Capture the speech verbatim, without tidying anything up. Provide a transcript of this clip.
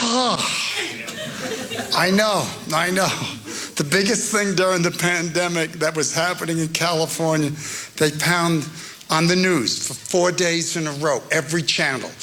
I know, I know. The biggest thing during the pandemic that was happening in California, they found on the news for four days in a row, every channel,